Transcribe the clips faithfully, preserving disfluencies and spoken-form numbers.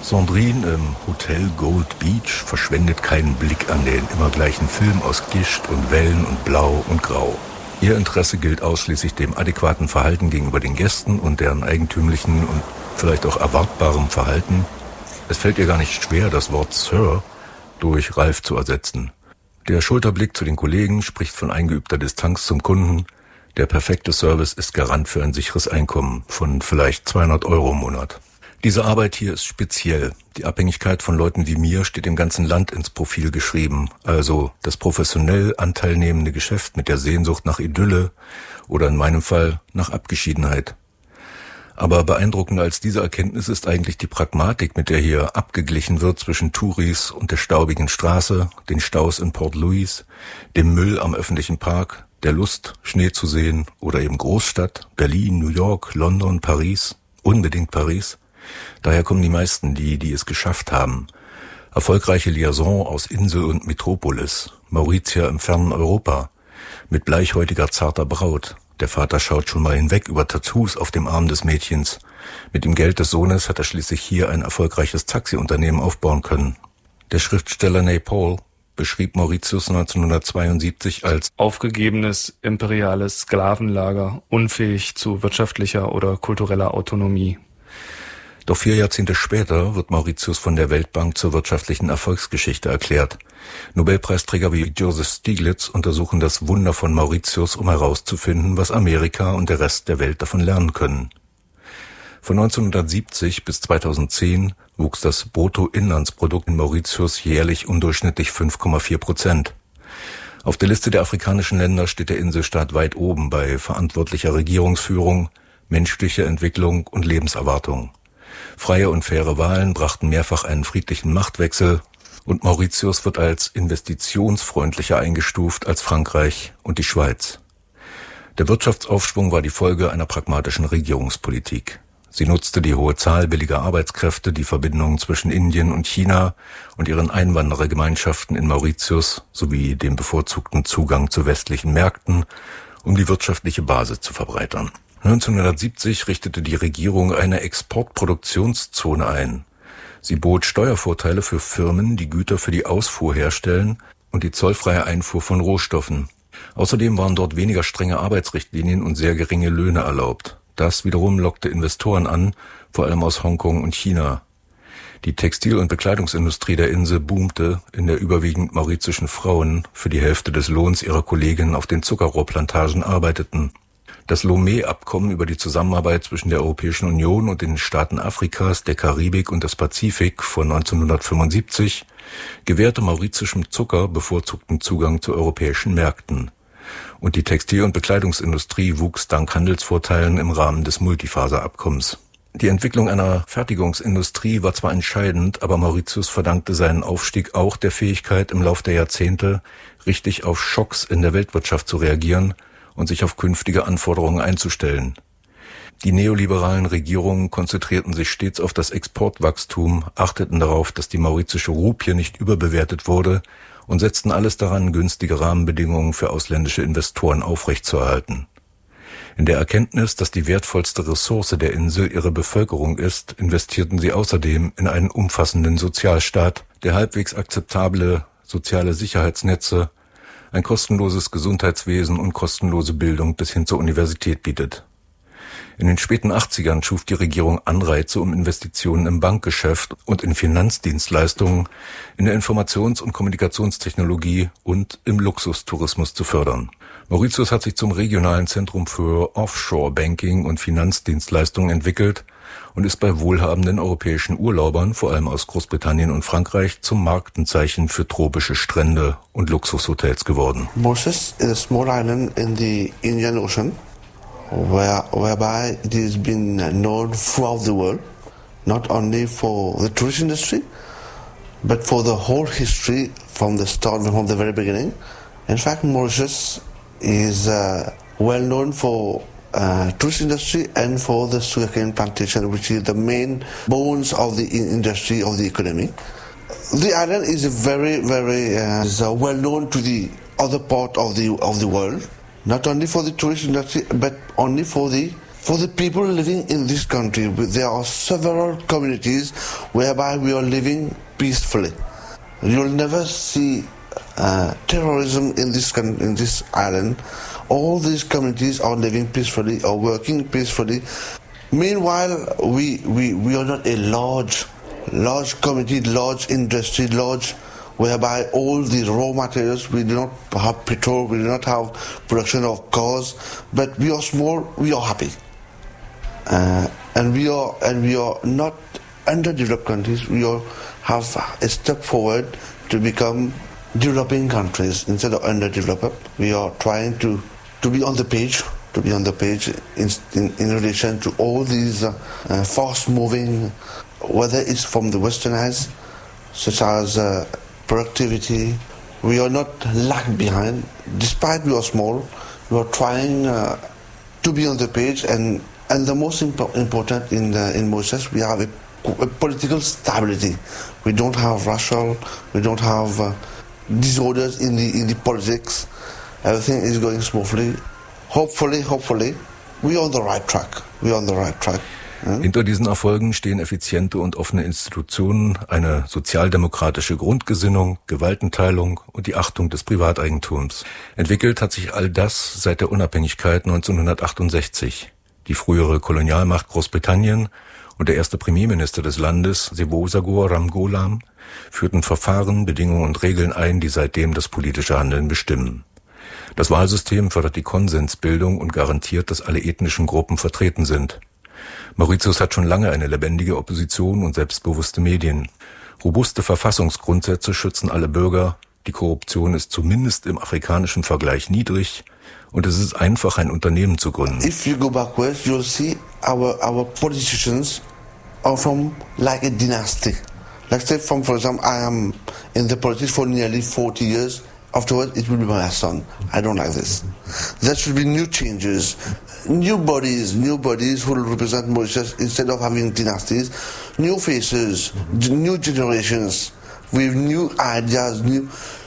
Sandrine im Hotel Gold Beach verschwendet keinen Blick an den immer gleichen Film aus Gischt und Wellen und Blau und Grau. Ihr Interesse gilt ausschließlich dem adäquaten Verhalten gegenüber den Gästen und deren eigentümlichen und vielleicht auch erwartbarem Verhalten. Es fällt ihr gar nicht schwer, das Wort Sir durch Ralf zu ersetzen. Der Schulterblick zu den Kollegen spricht von eingeübter Distanz zum Kunden. Der perfekte Service ist Garant für ein sicheres Einkommen von vielleicht zweihundert Euro im Monat. Diese Arbeit hier ist speziell. Die Abhängigkeit von Leuten wie mir steht im ganzen Land ins Profil geschrieben. Also das professionell anteilnehmende Geschäft mit der Sehnsucht nach Idylle oder in meinem Fall nach Abgeschiedenheit. Aber beeindruckender als diese Erkenntnis ist eigentlich die Pragmatik, mit der hier abgeglichen wird zwischen Touris und der staubigen Straße, den Staus in Port Louis, dem Müll am öffentlichen Park, der Lust, Schnee zu sehen oder eben Großstadt, Berlin, New York, London, Paris, unbedingt Paris. Daher kommen die meisten, die, die es geschafft haben. Erfolgreiche Liaison aus Insel und Metropolis, Mauritius im fernen Europa, mit bleichhäutiger zarter Braut. Der Vater schaut schon mal hinweg über Tattoos auf dem Arm des Mädchens. Mit dem Geld des Sohnes hat er schließlich hier ein erfolgreiches Taxiunternehmen aufbauen können. Der Schriftsteller Naipaul beschrieb Mauritius neunzehnhundertzweiundsiebzig als aufgegebenes imperiales Sklavenlager, unfähig zu wirtschaftlicher oder kultureller Autonomie. Doch vier Jahrzehnte später wird Mauritius von der Weltbank zur wirtschaftlichen Erfolgsgeschichte erklärt. Nobelpreisträger wie Joseph Stiglitz untersuchen das Wunder von Mauritius, um herauszufinden, was Amerika und der Rest der Welt davon lernen können. Von neunzehnhundertsiebzig bis zweitausendzehn wuchs das Bruttoinlandsprodukt in Mauritius jährlich undurchschnittlich fünf Komma vier Prozent. Auf der Liste der afrikanischen Länder steht der Inselstaat weit oben bei verantwortlicher Regierungsführung, menschlicher Entwicklung und Lebenserwartung. Freie und faire Wahlen brachten mehrfach einen friedlichen Machtwechsel und Mauritius wird als investitionsfreundlicher eingestuft als Frankreich und die Schweiz. Der Wirtschaftsaufschwung war die Folge einer pragmatischen Regierungspolitik. Sie nutzte die hohe Zahl billiger Arbeitskräfte, die Verbindungen zwischen Indien und China und ihren Einwanderergemeinschaften in Mauritius sowie den bevorzugten Zugang zu westlichen Märkten, um die wirtschaftliche Basis zu verbreitern. neunzehnhundertsiebzig richtete die Regierung eine Exportproduktionszone ein. Sie bot Steuervorteile für Firmen, die Güter für die Ausfuhr herstellen und die zollfreie Einfuhr von Rohstoffen. Außerdem waren dort weniger strenge Arbeitsrichtlinien und sehr geringe Löhne erlaubt. Das wiederum lockte Investoren an, vor allem aus Hongkong und China. Die Textil- und Bekleidungsindustrie der Insel boomte, in der überwiegend mauritischen Frauen für die Hälfte des Lohns ihrer Kolleginnen auf den Zuckerrohrplantagen arbeiteten. Das Lomé-Abkommen über die Zusammenarbeit zwischen der Europäischen Union und den Staaten Afrikas, der Karibik und des Pazifik von neunzehnhundertfünfundsiebzig gewährte mauritischem Zucker bevorzugten Zugang zu europäischen Märkten. Und die Textil- und Bekleidungsindustrie wuchs dank Handelsvorteilen im Rahmen des Multifaserabkommens. Die Entwicklung einer Fertigungsindustrie war zwar entscheidend, aber Mauritius verdankte seinen Aufstieg auch der Fähigkeit, im Lauf der Jahrzehnte richtig auf Schocks in der Weltwirtschaft zu reagieren und sich auf künftige Anforderungen einzustellen. Die neoliberalen Regierungen konzentrierten sich stets auf das Exportwachstum, achteten darauf, dass die mauritische Rupie nicht überbewertet wurde und setzten alles daran, günstige Rahmenbedingungen für ausländische Investoren aufrechtzuerhalten. In der Erkenntnis, dass die wertvollste Ressource der Insel ihre Bevölkerung ist, investierten sie außerdem in einen umfassenden Sozialstaat, der halbwegs akzeptable soziale Sicherheitsnetze, ein kostenloses Gesundheitswesen und kostenlose Bildung bis hin zur Universität bietet. In den späten achtzigern schuf die Regierung Anreize, um Investitionen im Bankgeschäft und in Finanzdienstleistungen, in der Informations- und Kommunikationstechnologie und im Luxustourismus zu fördern. Mauritius hat sich zum regionalen Zentrum für Offshore-Banking und Finanzdienstleistungen entwickelt und ist bei wohlhabenden europäischen Urlaubern, vor allem aus Großbritannien und Frankreich, zum Markenzeichen für tropische Strände und Luxushotels geworden. Mauritius is a small island in the Indian Ocean, where, whereby it has been known throughout the world, not only for the tourist industry, but for the whole history from the start, from the very beginning. In fact, Mauritius is uh, well known for uh, tourist industry and for the sugarcane plantation, which is the main bones of the industry, of the economy. The island is very, very uh, is, uh, well known to the other part of the of the world, not only for the tourist industry, but only for the For the people living in this country, there are several communities whereby we are living peacefully. You'll never see uh, terrorism in this in this island. All these communities are living peacefully, are working peacefully. Meanwhile, we, we, we are not a large, large community, large industry, large, whereby all the raw materials, we do not have petrol, we do not have production of cars, but we are small, we are happy. Uh, and we are and we are not underdeveloped countries, we are have a step forward to become developing countries instead of underdeveloped. We are trying to, to be on the page, to be on the page in, in, in relation to all these uh, uh, fast-moving, whether it's from the westernized, such as uh, productivity. We are not lag behind. Despite we are small, we are trying uh, to be on the page, and, and the most impo- important in, uh, in Mauritius, we have a, a political stability. We don't have racial, we don't have uh, disorders in the in the politics. Everything is going smoothly. Hopefully, hopefully, we are on the right track. We are on the right track. Hm? Hinter diesen Erfolgen stehen effiziente und offene Institutionen, eine sozialdemokratische Grundgesinnung, Gewaltenteilung und die Achtung des Privateigentums. Entwickelt hat sich all das seit der Unabhängigkeit neunzehnhundertachtundsechzig. Die frühere Kolonialmacht Großbritannien und der erste Premierminister des Landes, Sebosagor Ramgoolam, führten Verfahren, Bedingungen und Regeln ein, die seitdem das politische Handeln bestimmen. Das Wahlsystem fördert die Konsensbildung und garantiert, dass alle ethnischen Gruppen vertreten sind. Mauritius hat schon lange eine lebendige Opposition und selbstbewusste Medien. Robuste Verfassungsgrundsätze schützen alle Bürger, die Korruption ist zumindest im afrikanischen Vergleich niedrig und es ist einfach, ein Unternehmen zu gründen. If you go backwards, you'll see our, our politicians are from like a dynasty. Like say, from, for example, I am in the politics for nearly forty years. Afterwards, it will be my son. I don't like this. There should be new changes, new bodies, new bodies who will represent Mauritius instead of having dynasties, new faces, new generations with new ideas, new,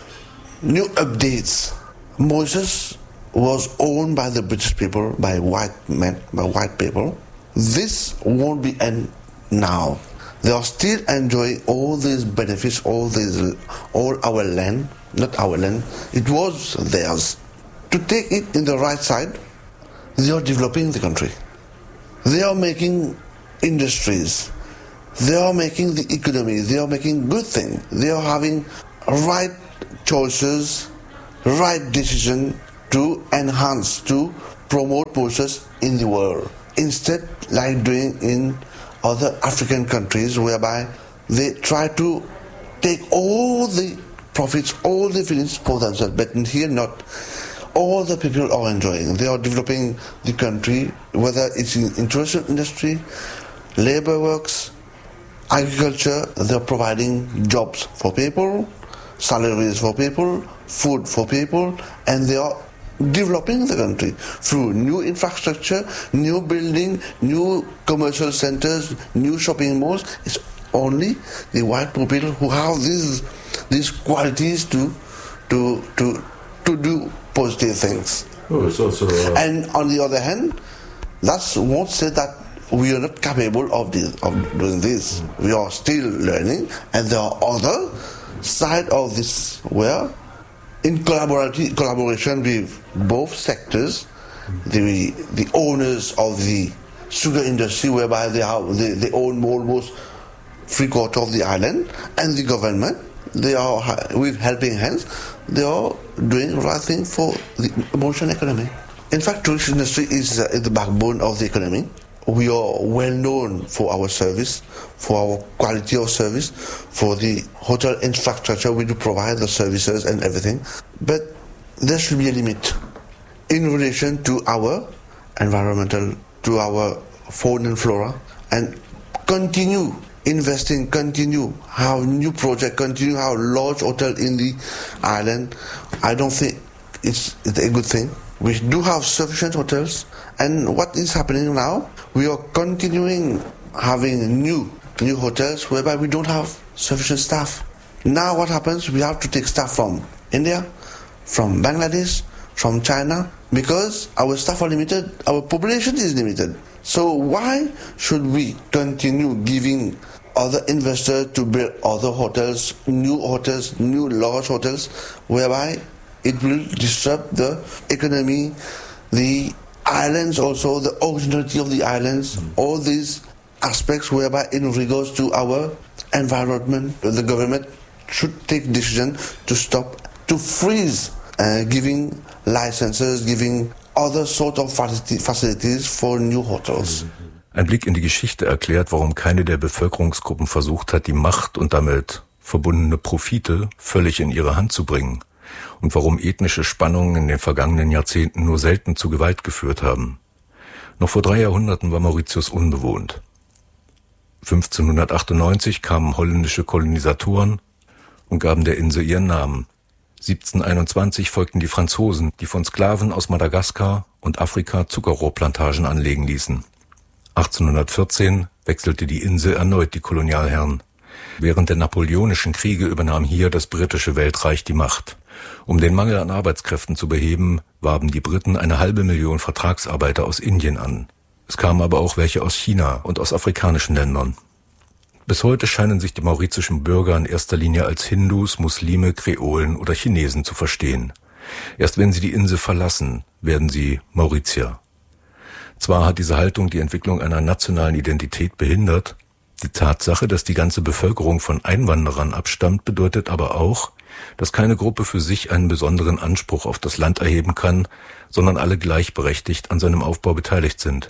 new updates. Mauritius was owned by the British people, by white men, by white people. This won't be end now. They are still enjoying all these benefits, all these, all our land. Not our land, it was theirs. To take it in the right side, they are developing the country. They are making industries. They are making the economy. They are making good things. They are having right choices, right decision to enhance, to promote Mauritius in the world. Instead, like doing in other African countries, whereby they try to take all the profits, all the feelings for themselves, but here not. All the people are enjoying. They are developing the country, whether it's in international industry, labor works, agriculture. They are providing jobs for people, salaries for people, food for people, and they are developing the country through new infrastructure, new building, new commercial centers, new shopping malls. It's only the white people who have these these qualities to to to to do positive things. Oh, so, so, uh... And on the other hand, that won't say that we are not capable of this, of doing this. Mm. We are still learning, and there are other side of this where, in collaboration with both sectors, the the owners of the sugar industry, whereby they have they, they own almost three quarter of the island, and the government, they are with helping hands, they are doing the right thing for the Mauritian economy. In fact, tourist industry is uh, the backbone of the economy. We are well known for our service, for our quality of service, for the hotel infrastructure. We do provide the services and everything, but there should be a limit in relation to our environmental, to our fauna and flora, and continue investing, continue have new project, continue have large hotel in the island. I don't think it's, it's a good thing. We do have sufficient hotels, and what is happening now, we are continuing having new new hotels whereby we don't have sufficient staff. Now what happens, we have to take staff from India, from Bangladesh, from China, because our staff are limited, our population is limited. So why should we continue giving other investors to build other hotels, new hotels, new large hotels, whereby it will disrupt the economy, the islands also, the originality of the islands, all these aspects whereby in regards to our environment, the government should take decision to stop, to freeze uh, giving licenses, giving other sort of facilities for new hotels. Ein Blick in die Geschichte erklärt, warum keine der Bevölkerungsgruppen versucht hat, die Macht und damit verbundene Profite völlig in ihre Hand zu bringen und warum ethnische Spannungen in den vergangenen Jahrzehnten nur selten zu Gewalt geführt haben. Noch vor drei Jahrhunderten war Mauritius unbewohnt. fünfzehnhundertachtundneunzig kamen holländische Kolonisatoren und gaben der Insel ihren Namen. siebzehnhunderteinundzwanzig folgten die Franzosen, die von Sklaven aus Madagaskar und Afrika Zuckerrohrplantagen anlegen ließen. achtzehnhundertvierzehn wechselte die Insel erneut die Kolonialherren. Während der Napoleonischen Kriege übernahm hier das britische Weltreich die Macht. Um den Mangel an Arbeitskräften zu beheben, warben die Briten eine halbe Million Vertragsarbeiter aus Indien an. Es kamen aber auch welche aus China und aus afrikanischen Ländern. Bis heute scheinen sich die mauritischen Bürger in erster Linie als Hindus, Muslime, Kreolen oder Chinesen zu verstehen. Erst wenn sie die Insel verlassen, werden sie Mauritier. Zwar hat diese Haltung die Entwicklung einer nationalen Identität behindert, die Tatsache, dass die ganze Bevölkerung von Einwanderern abstammt, bedeutet aber auch, dass keine Gruppe für sich einen besonderen Anspruch auf das Land erheben kann, sondern alle gleichberechtigt an seinem Aufbau beteiligt sind.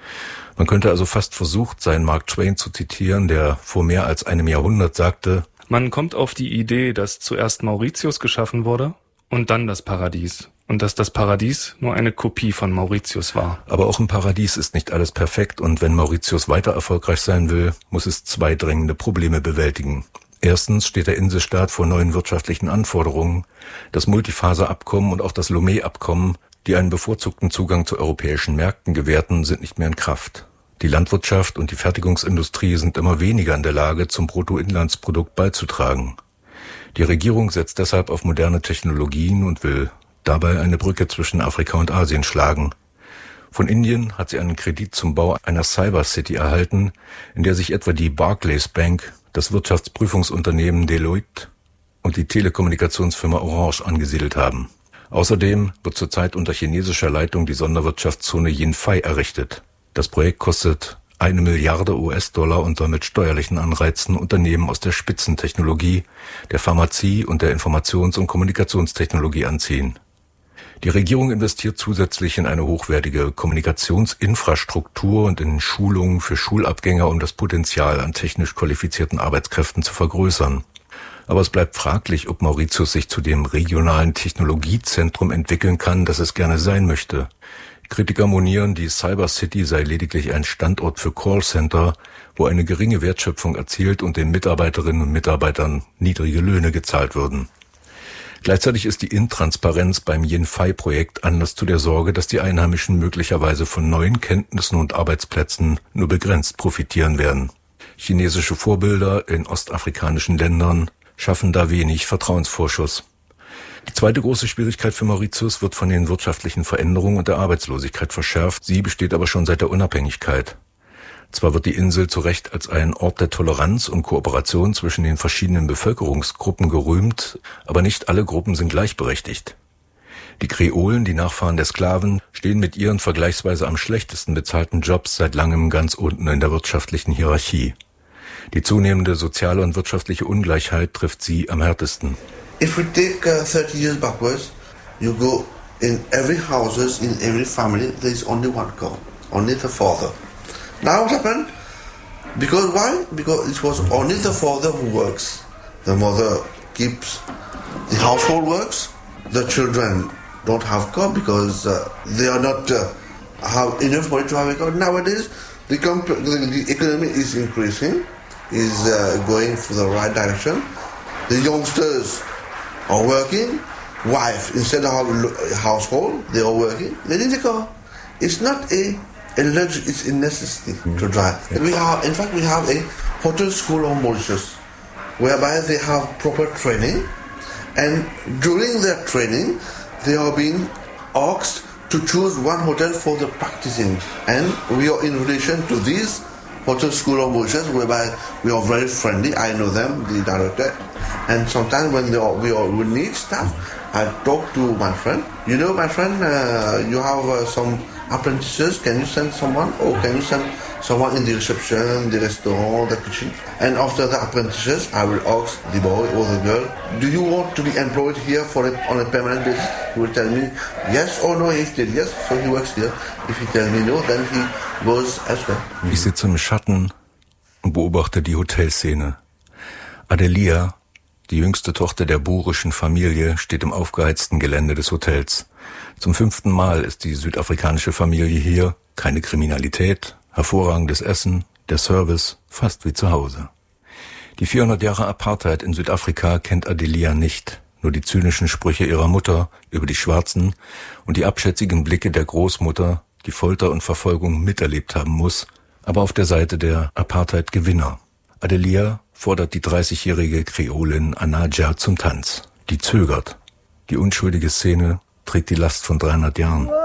Man könnte also fast versucht sein, Mark Twain zu zitieren, der vor mehr als einem Jahrhundert sagte: Man kommt auf die Idee, dass zuerst Mauritius geschaffen wurde und dann das Paradies. Und dass das Paradies nur eine Kopie von Mauritius war. Aber auch im Paradies ist nicht alles perfekt und wenn Mauritius weiter erfolgreich sein will, muss es zwei drängende Probleme bewältigen. Erstens steht der Inselstaat vor neuen wirtschaftlichen Anforderungen. Das Multifaser-Abkommen und auch das Lomé-Abkommen, die einen bevorzugten Zugang zu europäischen Märkten gewährten, sind nicht mehr in Kraft. Die Landwirtschaft und die Fertigungsindustrie sind immer weniger in der Lage, zum Bruttoinlandsprodukt beizutragen. Die Regierung setzt deshalb auf moderne Technologien und will dabei eine Brücke zwischen Afrika und Asien schlagen. Von Indien hat sie einen Kredit zum Bau einer Cyber City erhalten, in der sich etwa die Barclays Bank, das Wirtschaftsprüfungsunternehmen Deloitte und die Telekommunikationsfirma Orange angesiedelt haben. Außerdem wird zurzeit unter chinesischer Leitung die Sonderwirtschaftszone Jinfei errichtet. Das Projekt kostet eine Milliarde U S-Dollar und soll mit steuerlichen Anreizen Unternehmen aus der Spitzentechnologie, der Pharmazie und der Informations- und Kommunikationstechnologie anziehen. Die Regierung investiert zusätzlich in eine hochwertige Kommunikationsinfrastruktur und in Schulungen für Schulabgänger, um das Potenzial an technisch qualifizierten Arbeitskräften zu vergrößern. Aber es bleibt fraglich, ob Mauritius sich zu dem regionalen Technologiezentrum entwickeln kann, das es gerne sein möchte. Kritiker monieren, die Cyber City sei lediglich ein Standort für Callcenter, wo eine geringe Wertschöpfung erzielt und den Mitarbeiterinnen und Mitarbeitern niedrige Löhne gezahlt würden. Gleichzeitig ist die Intransparenz beim Jinfei-Projekt Anlass zu der Sorge, dass die Einheimischen möglicherweise von neuen Kenntnissen und Arbeitsplätzen nur begrenzt profitieren werden. Chinesische Vorbilder in ostafrikanischen Ländern schaffen da wenig Vertrauensvorschuss. Die zweite große Schwierigkeit für Mauritius wird von den wirtschaftlichen Veränderungen und der Arbeitslosigkeit verschärft. Sie besteht aber schon seit der Unabhängigkeit. Zwar wird die Insel zu Recht als ein Ort der Toleranz und Kooperation zwischen den verschiedenen Bevölkerungsgruppen gerühmt, aber nicht alle Gruppen sind gleichberechtigt. Die Kreolen, die Nachfahren der Sklaven, stehen mit ihren vergleichsweise am schlechtesten bezahlten Jobs seit langem ganz unten in der wirtschaftlichen Hierarchie. Die zunehmende soziale und wirtschaftliche Ungleichheit trifft sie am härtesten. If we take uh, thirty years backwards, you go in every houses, in every family, there is only one God, only the father. Now what happened? Because why? Because it was only the father who works. The mother keeps the household works. The children don't have God because uh, they are not uh, have enough money to have a God. Nowadays, the, comp- the, the economy is increasing, is uh, going for the right direction. The youngsters are working. Wife, instead of a household, they are working. They need a car. It's not a A luxury, it's a necessity mm-hmm. to drive. Yeah. We have, in fact, we have a hotel school of Mauritius, whereby they have proper training, and during their training, they are being asked to choose one hotel for the practicing, and we are in relation to this hotel school of Mauritius, whereby we are very friendly. I know them, the director, and sometimes when they are, we, are, we need staff, I talk to my friend. You know, my friend, uh, you have uh, some apprentices. Can you send someone, or can you send someone in the reception, the restaurant, the kitchen? And after the apprentices, I will ask the boy or the girl, do you want to be employed here for a, on a permanent basis? He will tell me yes or no. If he tells yes, so he works here. If he tells me no, then he goes elsewhere. Ich sitze im Schatten und beobachte die Hotelszene. Adelia, die jüngste Tochter der burischen Familie, steht im aufgeheizten Gelände des Hotels. Zum fünften Mal ist die südafrikanische Familie hier. Keine Kriminalität, hervorragendes Essen, der Service fast wie zu Hause. Die vierhundert Jahre Apartheid in Südafrika kennt Adelia nicht. Nur die zynischen Sprüche ihrer Mutter über die Schwarzen und die abschätzigen Blicke der Großmutter, die Folter und Verfolgung miterlebt haben muss, aber auf der Seite der Apartheid-Gewinner. Adelia fordert die dreißigjährige Kreolin Anaja zum Tanz. Die zögert. Die unschuldige Szene trägt die Last von dreihundert Jahren.